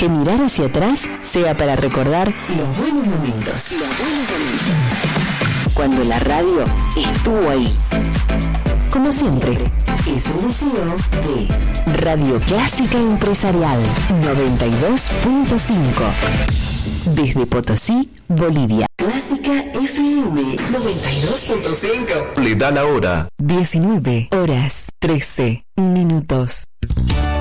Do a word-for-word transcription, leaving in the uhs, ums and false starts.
Que mirar hacia atrás sea para recordar los buenos momentos. Los buenos momentos. Cuando la radio estuvo ahí. Como siempre, es el deseo de Radio Clásica Empresarial noventa y dos punto cinco. Desde Potosí, Bolivia. Clásica F M noventa y dos punto cinco. Le da la hora. diecinueve horas trece minutos.